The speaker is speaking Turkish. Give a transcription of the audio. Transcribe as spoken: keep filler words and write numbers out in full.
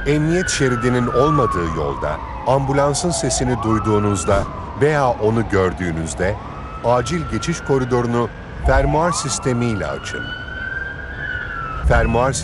Emniyet şeridinin olmadığı yolda ambulansın sesini duyduğunuzda veya onu gördüğünüzde acil geçiş koridorunu fermuar sistemiyle açın. Fermuar